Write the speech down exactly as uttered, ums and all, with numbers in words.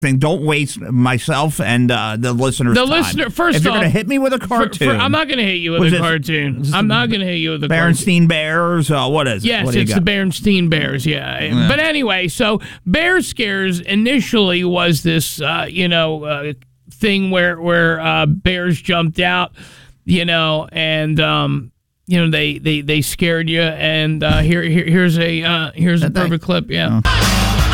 thing. Don't waste myself and uh, the listeners' The time. listener, first if you're off, going to hit me with a cartoon, for, for, I'm not going to hit you with Was a it- cartoon. I'm not going to hit you with a Berenstein Bears. Uh, what is it? Yes, What do you it's got? the Berenstein Bears. Yeah. Yeah. But anyway, so Bear Scares initially was this, uh, you know, uh, thing where where uh, bears jumped out, you know, and um, you know they, they, they scared you. And uh, here, here here's a uh, here's a Did they? perfect clip. Yeah.